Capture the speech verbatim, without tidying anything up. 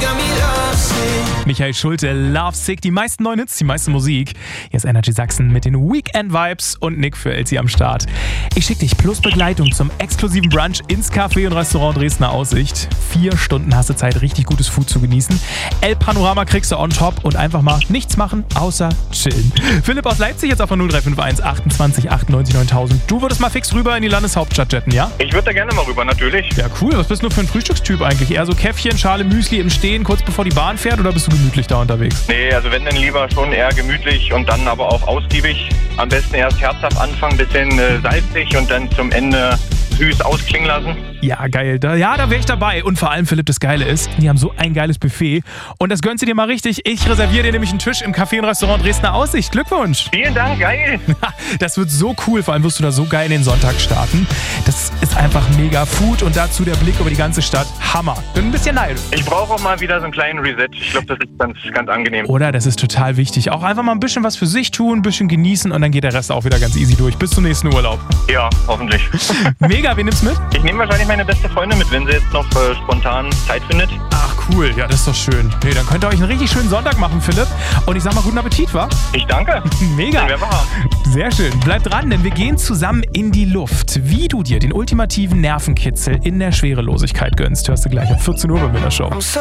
Michael Schulte, Love Sick, die meisten neuen Hits, die meiste Musik. Hier ist Energy Sachsen mit den Weekend-Vibes und Nick für L C am Start. Ich schicke dich plus Begleitung zum exklusiven Brunch ins Café und Restaurant Dresdner Aussicht. Vier Stunden hast du Zeit, richtig gutes Food zu genießen. El-Panorama kriegst du on top und einfach mal nichts machen, außer chillen. Philipp aus Leipzig jetzt auf der null drei fünf eins achtundzwanzig achtundneunzig neuntausend. Du würdest mal fix rüber in die Landeshauptstadt jetten, ja? Ich würde da gerne mal rüber, natürlich. Ja, cool. Was bist du für ein Frühstückstyp eigentlich? Eher so Käffchen, Schale Müsli im Stehen, kurz bevor die Bahn fährt, oder bist du gemütlich da unterwegs? Nee, also wenn dann lieber schon eher gemütlich und dann aber auch ausgiebig. Am besten erst herzhaft anfangen, bisschen äh, salzig und dann zum Ende süß ausklingen lassen. Ja, geil. Da, ja, da wäre ich dabei. Und vor allem, Philipp, das Geile ist, die haben so ein geiles Buffet. Und das gönnst du dir mal richtig. Ich reserviere dir nämlich einen Tisch im Café und Restaurant Dresdner Aussicht. Glückwunsch. Vielen Dank, geil. Das wird so cool. Vor allem wirst du da so geil in den Sonntag starten. Das ist einfach mega Food und dazu der Blick über die ganze Stadt. Hammer. Bin ein bisschen neidisch. Ich brauche auch mal wieder so einen kleinen Reset. Ich glaube, das ist ganz, ganz angenehm. Oder? Das ist total wichtig. Auch einfach mal ein bisschen was für sich tun, ein bisschen genießen und dann geht der Rest auch wieder ganz easy durch. Bis zum nächsten Urlaub. Ja, hoffentlich. Mega, wen nimmst du mit? Ich nehme wahrscheinlich meine beste Freundin mit, wenn sie jetzt noch äh, spontan Zeit findet. Ach cool, ja, das ist doch schön. Nee, dann könnt ihr euch einen richtig schönen Sonntag machen, Philipp. Und ich sag mal, guten Appetit, wa? Ich danke. Mega. Den wir haben. Sehr schön. Bleib dran, denn wir gehen zusammen in die Luft. Wie du dir den ultimativen Nervenkitzel in der Schwerelosigkeit gönnst, hörst du gleich um vierzehn Uhr bei mir in der Show.